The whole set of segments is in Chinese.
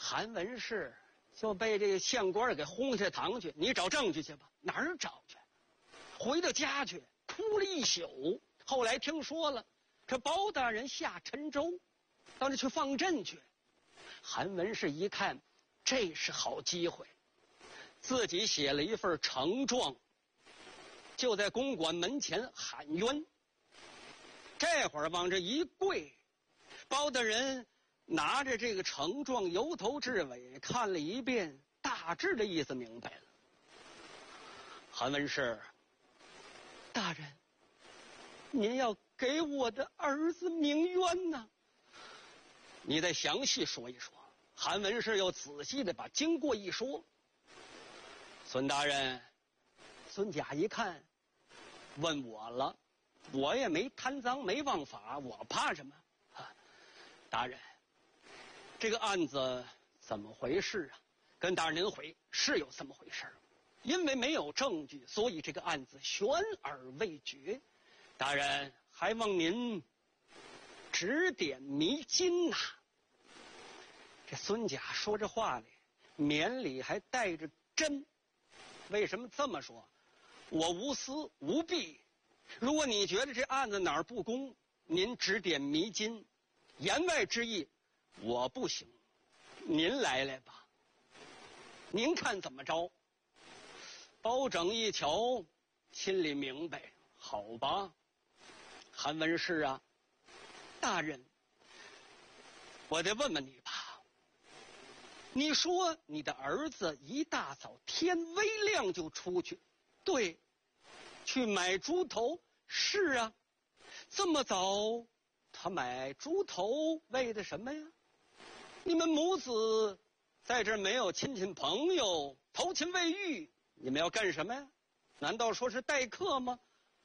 韩文氏就被这个县官给轰下堂去，你找证据去吧。哪儿找去？回到家去哭了一宿。后来听说了，这包大人下陈州，到那去放阵去。韩文氏一看，这是好机会，自己写了一份呈状，就在公馆门前喊冤。这会儿往这一跪，包大人拿着这个呈状由头至尾看了一遍，大致的意思明白了。韩文氏，大人，您要给我的儿子鸣冤呐。你再详细说一说。韩文氏又仔细的把经过一说。孙大人，孙甲一看，问我了，我也没贪赃没枉法，我怕什么啊？大人，这个案子怎么回事啊？跟大人您回，是有这么回事，因为没有证据，所以这个案子悬而未决。大人，还望您指点迷津呐。这孙甲说这话里绵里还带着真。为什么这么说？我无私无弊，如果你觉得这案子哪儿不公，您指点迷津。言外之意，我不行，您来吧，您看怎么着？包拯一瞧，心里明白，好吧。韩文氏啊，大人，我得问问你吧。你说你的儿子一大早天微亮就出去，对，去买猪头，是啊，这么早他买猪头为的什么呀？你们母子在这儿没有亲戚朋友，投亲未遇，你们要干什么呀？难道说是待客吗？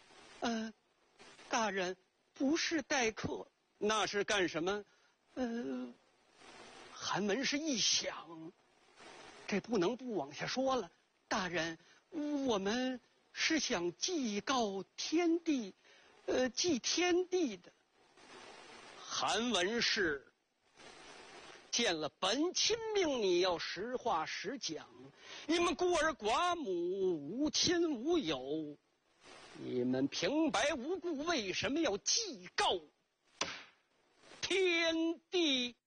大人，不是待客，那是干什么？韩文氏一想，这不能不往下说了。大人，我们是想祭告天地，祭天地的。韩文氏见了本亲命，你要实话实讲。你们孤儿寡母，无亲无友，你们平白无故为什么要祭告天地？